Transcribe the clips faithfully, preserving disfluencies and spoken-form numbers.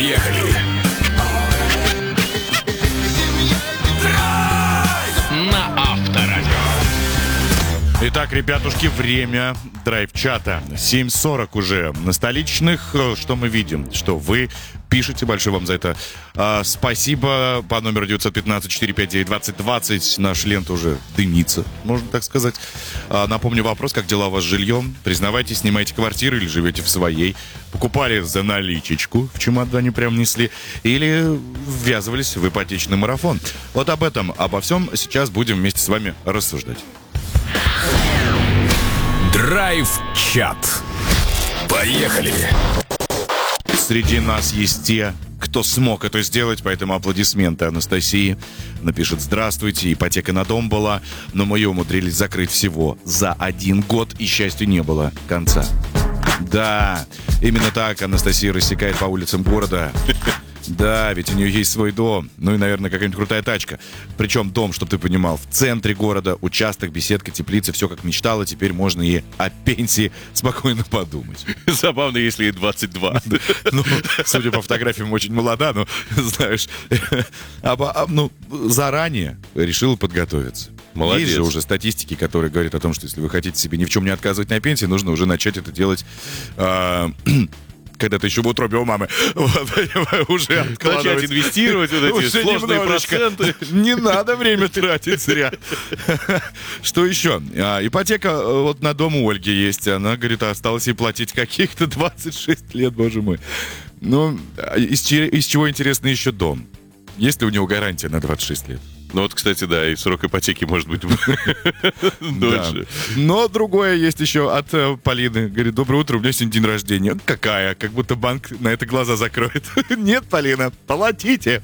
Поехали! На Авторадио. Итак, ребятушки, время драйв-чата. семь сорок уже на столичных. Что мы видим? Что вы пишете. Большое вам за это а, спасибо. По номеру девять один пять четыре пять девять двадцать двадцать. Наша лента уже дымится, можно так сказать. А, напомню вопрос: как дела у вас с жильем? Признавайтесь, снимаете квартиру или живете в своей? Покупали за наличечку, в чемодане прям несли? Или ввязывались в ипотечный марафон? Вот об этом, обо всем сейчас будем вместе с вами рассуждать. Драйв-чат. Поехали! Среди нас есть те, кто смог это сделать, поэтому аплодисменты Анастасии. Напишет: здравствуйте, ипотека на дом была, но мы ее умудрились закрыть всего за один год, и счастью не было конца. Да, именно так Анастасия рассекает по улицам города. Да, ведь у нее есть свой дом. Ну и, наверное, какая-нибудь крутая тачка. Причем дом, чтобы ты понимал, в центре города, участок, беседка, теплица, все как мечтала. Теперь можно и о пенсии спокойно подумать. Забавно, если ей двадцать два. Ну, судя по фотографиям, очень молода, но, знаешь, ну, заранее решила подготовиться. Молодец. Есть же уже статистики, которые говорят о том, что если вы хотите себе ни в чем не отказывать на пенсии, нужно уже начать это делать... когда ты еще в утробе у мамы. Вот, уже откладывать. Начать инвестировать, вот эти уже сложные немножечко. проценты. Не надо время тратить зря. Что еще? А, ипотека вот на дом у Ольги есть. Она говорит, осталось ей платить каких-то двадцать шесть лет, боже мой. Ну, из, че- из чего, интересно, еще дом? Есть ли у него гарантия на двадцать шесть лет? Ну вот, кстати, да, и срок ипотеки может быть дольше. Но другое есть еще от э, Полины. Говорит, доброе утро, у меня сегодня день рождения. Какая? Как будто банк на это глаза закроет. Нет, Полина, платите.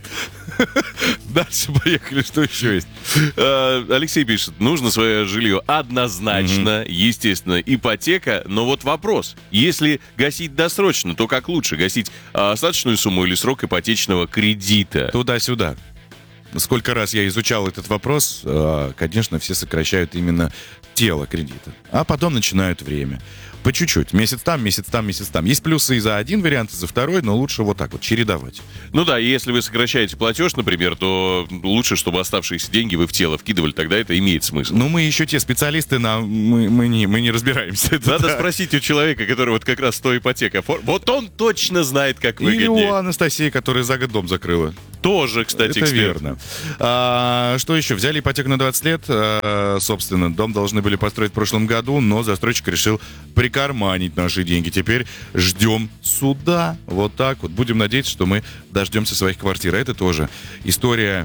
Дальше поехали, что еще есть? А, Алексей пишет, нужно свое жилье однозначно, естественно, ипотека. Но вот вопрос, если гасить досрочно, то как лучше? Гасить а, остаточную сумму или срок ипотечного кредита? Туда-сюда. Сколько раз я изучал этот вопрос, конечно, все сокращают именно тело кредита, а потом начинают время. По чуть-чуть. Месяц там, месяц там, месяц там. Есть плюсы и за один вариант, и за второй, но лучше вот так вот чередовать. Ну да, если вы сокращаете платеж, например, то лучше, чтобы оставшиеся деньги вы в тело вкидывали, тогда это имеет смысл. Ну, мы еще те специалисты, на, мы, мы, не, мы не разбираемся. Это Надо да. спросить у человека, который вот как раз сто ипотека. Вот он точно знает, как Или выгоднее. у Анастасии, которая за год дом закрыла. Тоже, кстати, это эксперт. верно. А, что еще? Взяли ипотеку на двадцать лет. А, собственно, дом должны были построить в прошлом году, но застройщик решил прикарманить наши деньги. Теперь ждем суда. Вот так вот. Будем надеяться, что мы дождемся своих квартир. А это тоже история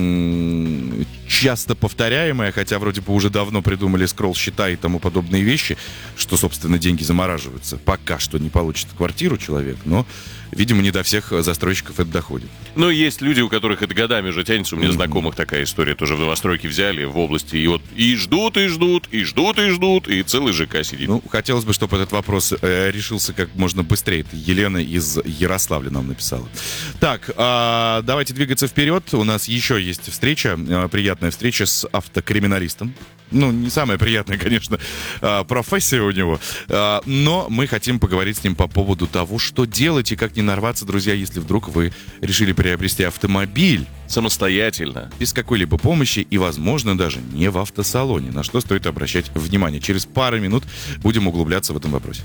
м- часто повторяемая, хотя вроде бы уже давно придумали скролл-счета и тому подобные вещи, что, собственно, деньги замораживаются. Пока что не получит квартиру человек, но, видимо, не до всех застройщиков это доходит. Но есть люди, у которых это годами уже тянется. У меня mm-hmm. знакомых такая история. Тоже в новостройке взяли в области. И вот и ждут, и ждут, и ждут, и ждут. И целый ЖК сидит. Ну, хотелось бы, чтобы этот вопрос э, решился как можно быстрее. Это Елена из Ярославля нам написала. Так, э, давайте двигаться вперед. У нас еще есть встреча, э, приятная встреча с автокриминалистом. Ну, не самая приятная, конечно, профессия у него. Но мы хотим поговорить с ним по поводу того, что делать и как не нарваться, друзья, если вдруг вы решили приобрести автомобиль самостоятельно, без какой-либо помощи и, возможно, даже не в автосалоне. На что стоит обращать внимание. Через пару минут будем углубляться в этом вопросе.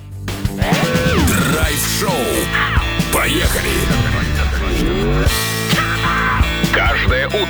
Драйв-шоу. Поехали! Каждое утро